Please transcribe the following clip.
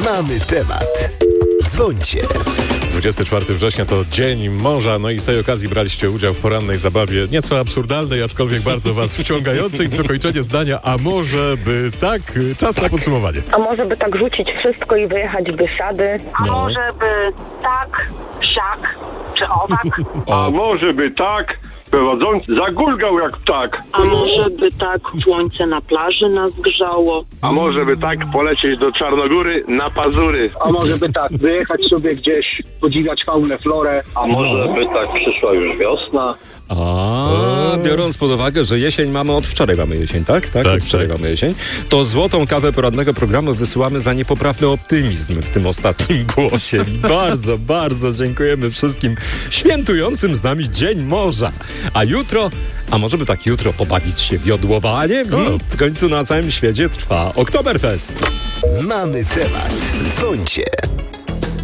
Mamy temat. Dzwońcie. 24 września to Dzień Morza, no i z tej okazji braliście udział w porannej zabawie, nieco absurdalnej, aczkolwiek bardzo was wciągającej w dokończenie zdania, a może by tak? Czas na podsumowanie. A może by tak rzucić wszystko i wyjechać w Bieszczady? A może by tak, siak czy owak? A może by tak, prowadzący zagulgał jak ptak. A może by tak słońce na plaży nas grzało? A może by tak polecieć do Czarnogóry na Pazury. A może by tak wyjechać sobie gdzieś, podziwiać faunę, florę. A może by tak przyszła już wiosna? Biorąc pod uwagę, że jesień mamy od wczoraj, mamy jesień, tak? Tak, od wczoraj mamy jesień. To złotą kawę porannego programu wysyłamy za niepoprawny optymizm w tym ostatnim głosie. I bardzo, bardzo dziękujemy wszystkim świętującym z nami Dzień Morza. A jutro, a może by tak jutro pobawić się w jodłowanie? W końcu na całym świecie trwa Oktoberfest. Mamy temat. Dzwońcie.